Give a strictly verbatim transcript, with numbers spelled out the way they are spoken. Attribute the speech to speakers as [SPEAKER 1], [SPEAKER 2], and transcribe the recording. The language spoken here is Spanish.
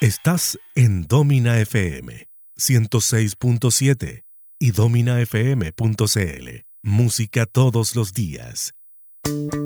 [SPEAKER 1] Estás en Domina F M ciento seis punto siete y domina f m punto c l. Música todos los días.